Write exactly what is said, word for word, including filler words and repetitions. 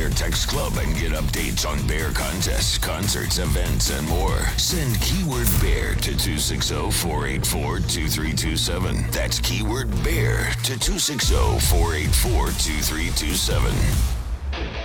Bear Text Club and get updates on Bear contests, concerts, events, and more. Send keyword BEAR to two six zero, four eight four, two three two seven. That's keyword BEAR to two six zero, four eight four, two three two seven.